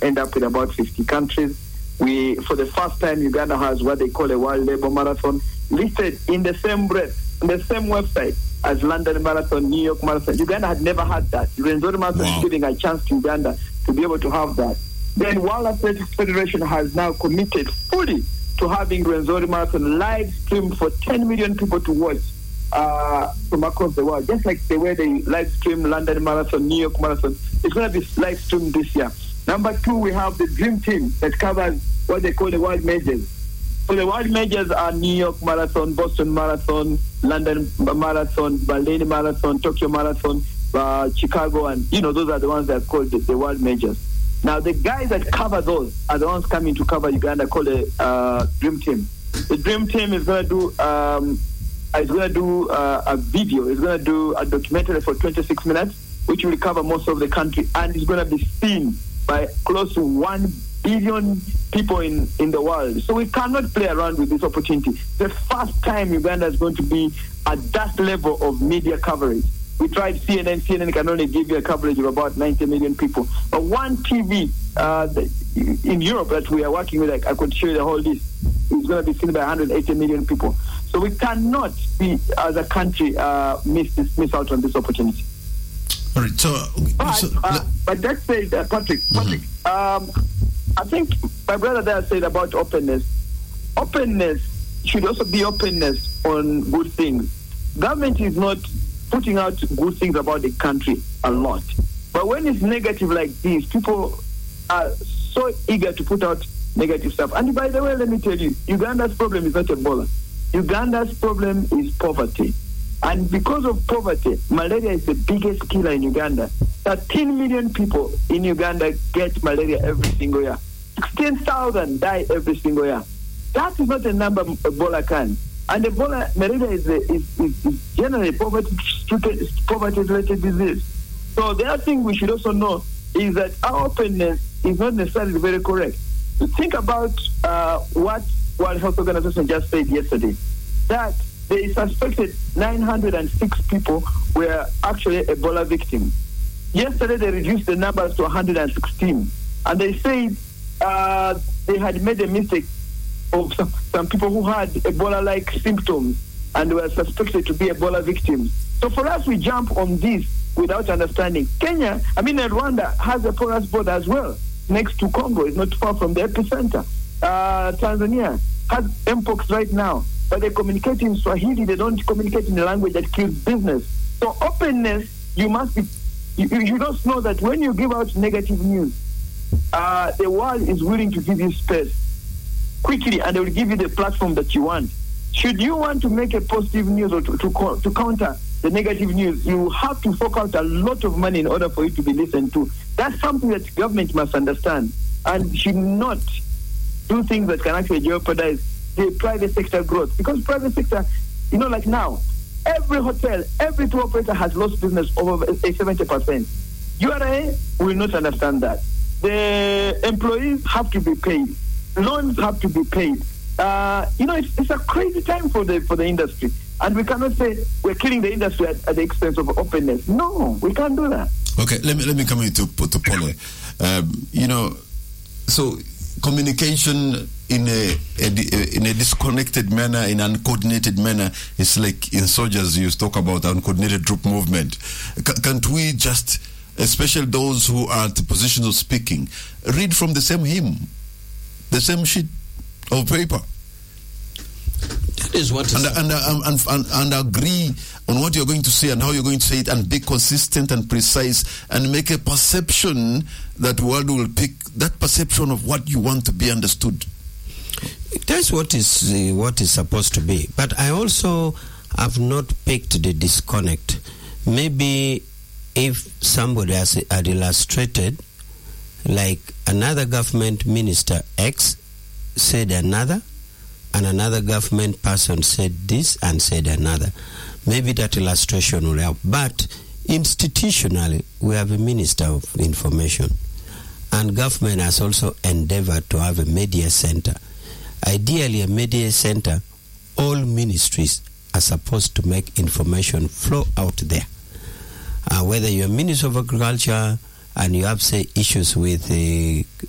end up with about 50 countries. For the first time, Uganda has what they call a World Labour Marathon listed in the same breath, on the same website as London Marathon, New York Marathon. Uganda had never had that. Rwenzori Marathon is giving a chance to Uganda to be able to have that. Then World Athletics Federation has now committed fully to having Rwenzori Marathon live streamed for 10 million people to watch from across the world, just like the way they live stream London Marathon, New York Marathon. It's going to be live streamed this year. Number 2, we have the Dream Team that covers what they call the World Majors. So the World Majors are New York Marathon, Boston Marathon, London Marathon, Berlin Marathon, Tokyo Marathon, Chicago, and those are the ones that are called the World Majors. Now the guys that cover those are the ones coming to cover Uganda, called the Dream Team. The Dream Team is going to do a video. It's going to do a documentary for 26 minutes, which will cover most of the country, and it's going to be seen by close to 1 billion people in the world. So we cannot play around with this opportunity. The first time Uganda is going to be at that level of media coverage. We tried CNN. CNN can only give you a coverage of about 90 million people. But one TV in Europe that we are working with, I could show you the whole list, is going to be seen by 180 million people. So we cannot be, as a country, miss out on this opportunity. All right. But that said, Patrick, I think my brother there said about openness. Openness should also be openness on good things. Government is not putting out good things about the country a lot. But when it's negative like this, people are so eager to put out negative stuff. And by the way, let me tell you, Uganda's problem is not Ebola. Uganda's problem is poverty. And because of poverty, malaria is the biggest killer in Uganda. 13 million people in Uganda get malaria every single year. 16,000 die every single year. That is not a number Ebola can. And malaria is generally poverty-related disease. So the other thing we should also know is that our openness is not necessarily very correct. Think about what World Health Organization just said yesterday, that they suspected 906 people were actually Ebola victims. Yesterday, they reduced the numbers to 116. And they said they had made a mistake of some people who had Ebola-like symptoms and were suspected to be Ebola victims. So for us, we jump on this without understanding. Rwanda has a porous border as well, next to Congo. It's not far from the epicenter. Tanzania has mpox right now, but they communicate in Swahili. They don't communicate in a language that kills business. So openness, you must be. You don't know that when you give out negative news, the world is willing to give you space quickly, and they will give you the platform that you want. Should you want to make a positive news or to counter the negative news, you have to fork out a lot of money in order for it to be listened to. That's something that government must understand and should not do things that can actually jeopardize the private sector growth. Because private sector, like now, every hotel, every tour operator has lost business over 70%. URA will not understand that. The employees have to be paid. Loans have to be paid. It's a crazy time for the industry. And we cannot say we're killing the industry at the expense of openness. No, we can't do that. Okay, let me come into Pole. So communication in a disconnected manner, in an uncoordinated manner, is like in soldiers you talk about uncoordinated troop movement. Can't we just, especially those who are at the position of speaking, read from the same hymn, the same sheet of paper? That is what is and agree on what you're going to say and how you're going to say it, and be consistent and precise, and make a perception that the world will pick that perception of what you want to be understood. That's what is supposed to be. But I also have not picked the disconnect. Maybe if somebody had illustrated, like another government minister X said another, and another government person said this and said another, maybe that illustration will help. But institutionally, we have a minister of information, and government has also endeavored to have a media center. Ideally, a media center, all ministries are supposed to make information flow out there. Whether you're Minister of Agriculture and you have, say, issues with